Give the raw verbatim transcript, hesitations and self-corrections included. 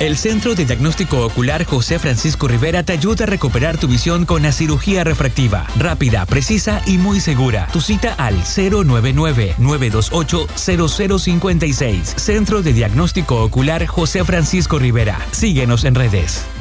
El Centro de Diagnóstico Ocular José Francisco Rivera te ayuda a recuperar tu visión con la cirugía refractiva. Rápida, precisa y muy segura. Tu cita al cero nueve nueve, nueve dos ocho, cero cero cinco seis. Centro de Diagnóstico Ocular José Francisco Rivera. Síguenos en redes.